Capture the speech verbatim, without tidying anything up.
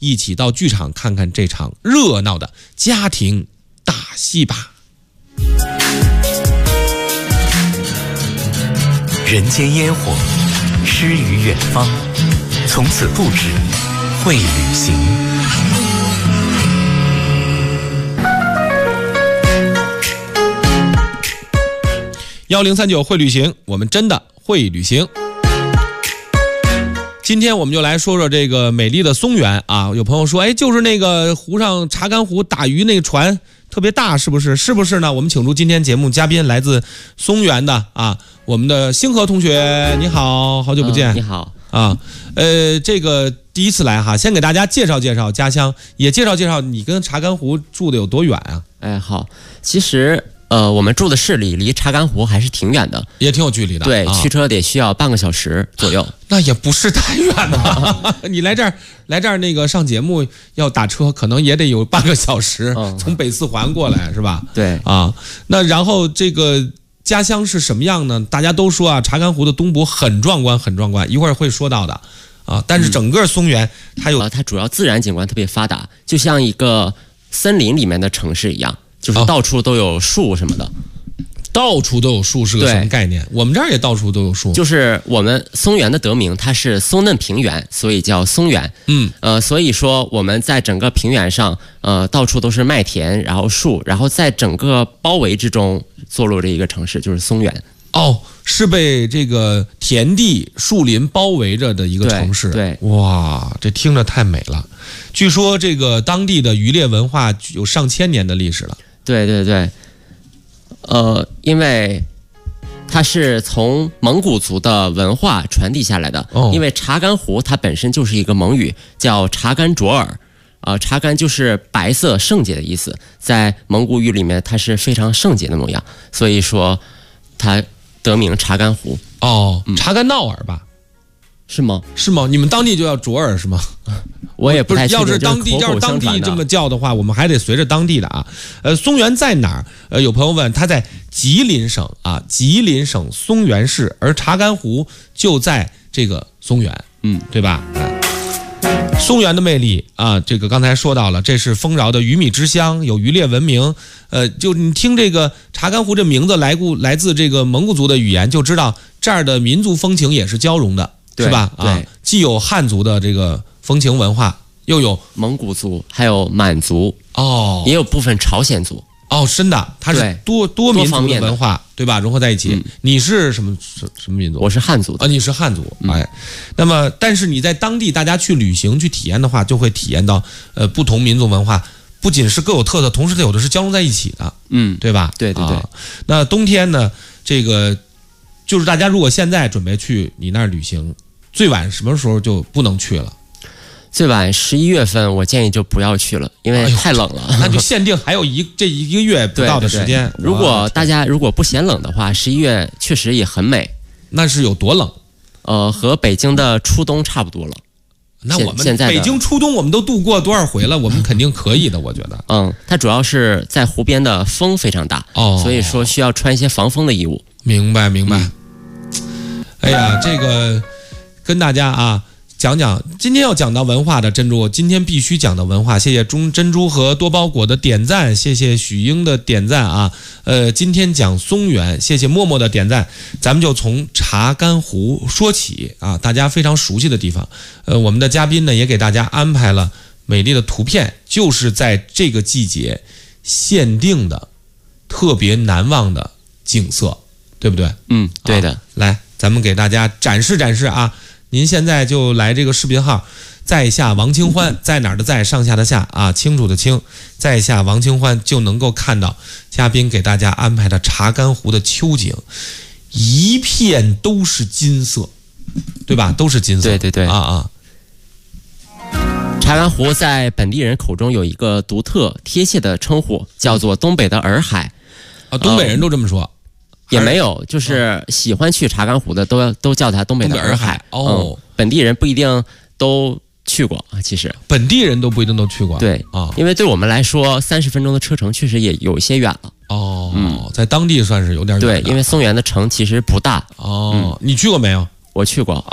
一起到剧场看看这场热闹的家庭大戏吧。 人间烟火，诗与远方，从此不止会旅行。 幺零三九会旅行，我们真的会旅行。今天我们就来说说这个美丽的松原啊。有朋友说，哎，就是那个湖上查干湖打鱼那个船特别大，是不是？是不是呢？我们请出今天节目嘉宾，来自松原的啊，我们的星河同学，你好，好久不见。 呃、你好啊，呃，这个第一次来哈，先给大家介绍介绍家乡，也介绍介绍你跟查干湖住的有多远啊？ 哎，好，其实。呃，我们住的市里离查干湖还是挺远的， 也挺有距离的。 对， 啊、 驱车得需要半个小时左右。 那也不是太远了。你来这儿来这儿那个上节目要打车，可能也得有半个小时，嗯、从北四环过来是吧？ 对啊。那然后这个家乡是什么样呢？大家都说啊，查干湖的东部很壮观，很壮观，一会儿会说到的啊。但是整个松原它有、 嗯呃，它主要自然景观特别发达，就像一个森林里面的城市一样。就是到处都有树什么的，哦、 到处都有树是个什么概念？我们这儿也到处都有树。 就是我们松原的得名，它是松嫩平原，所以叫松原。 嗯， 呃，所以说我们在整个平原上，呃，到处都是麦田，然后树，然后在整个包围之中坐落着一个城市，就是松原。 哦，是被这个田地、树林包围着的一个城市。 对， 对哇，这听着太美了。据说这个当地的渔猎文化有上千年的历史了。 对对对，呃，因为它是从蒙古族的文化传递下来的。 哦、 因为查干湖它本身就是一个蒙语，叫查干卓尔，啊、呃，查干就是白色圣洁的意思，在蒙古语里面它是非常圣洁的模样，所以说它得名查干湖。 哦，查干闹尔吧？ 是吗？ 是吗？你们当地就叫卓尔是吗？ 我也不太确定。 要是当地要是当地这么叫的话，我们还得随着当地的啊。呃，松原在哪儿？呃，有朋友问，它在吉林省啊，吉林省松原市，而查干湖就在这个松原， 嗯， 对吧？呃、松原的魅力啊，这个刚才说到了，这是丰饶的鱼米之乡，有渔猎文明。呃，就你听这个查干湖这名字来故来自这个蒙古族的语言，就知道这儿的民族风情也是交融的，是吧？ 对， 啊，既有汉族的这个风情文化，又有蒙古族，还有满族， 哦， 也有部分朝鲜族。 哦，真的，它是多多民族的文化，对吧？融合在一起。嗯、你是什么什么民族？ 我是汉族的。 啊，你是汉族。哎，嗯、那么但是你在当地，大家去旅行去体验的话，就会体验到呃不同民族文化，不仅是各有特色，同时它有的是交融在一起的。 嗯， 对吧？ 对对对。 啊、那冬天呢，这个就是大家如果现在准备去你那儿旅行，最晚什么时候就不能去了？ 最晚十一月份，我建议就不要去了，因为太冷了。 哎、那就限定还有一这一个月不到的时间。 对对对，如果大家如果不嫌冷的话，十一月确实也很美。 那是有多冷？ 呃，和北京的初冬差不多了。 那我们北京初冬我们都度过多少回了？我们肯定可以的，我觉得。 嗯，它主要是在湖边的风非常大，哦，所以说需要穿一些防风的衣物。 明白明白。嗯、哎呀，这个跟大家啊。讲讲今天要讲到文化的珍珠，今天必须讲到文化。谢谢中珍珠和多包裹的点赞，谢谢许英的点赞啊。呃，今天讲松原，谢谢默默的点赞。咱们就从查干湖说起啊，大家非常熟悉的地方。呃，我们的嘉宾呢也给大家安排了美丽的图片，就是在这个季节限定的特别难忘的景色，对不对？ 嗯，对的。 来，咱们给大家展示展示啊。您现在就来这个视频号，在下王清欢，在哪儿的在，上下的下啊，清楚的清，在下王清欢就能够看到嘉宾给大家安排的查干湖的秋景，一片都是金色，对吧？都是金色， 对对对， 啊啊。 查干湖在本地人口中有一个独特贴切的称呼，叫做东北的洱海。 啊，东北人都这么说。呃也没有，就是喜欢去查干湖的都都叫它东北的洱海。 哦、 嗯，本地人不一定都去过啊，其实本地人都不一定都去过。 对啊，因为对我们来说，三十分钟的车程确实也有一些远了。 哦，嗯，在当地算是有点远。 对，因为松原的城其实不大。 哦，嗯、你去过没有？ 我去过。